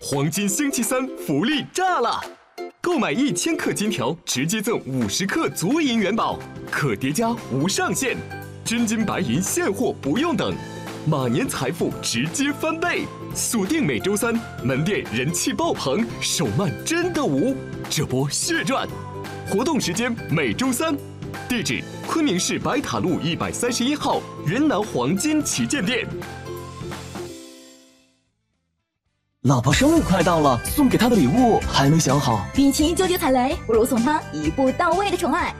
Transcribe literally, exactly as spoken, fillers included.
黄金星期三福利炸了！购买一千克金条，直接赠五十克足银元宝，可叠加无上限，真金白银现货不用等，马年财富直接翻倍！锁定每周三，门店人气爆棚，手慢真的无，这波血赚！活动时间每周三，地址昆明市白塔路一百三十一号云南黄金旗舰店。 老婆生日快到了，送给她的礼物还没想好。 与其纠结踩雷，不如送她一步到位的宠爱。